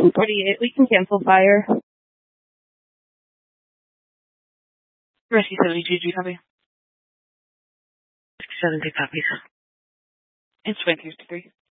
48. We can cancel fire. Rescue 72, do you copy? 67, take copies. And Swing 53.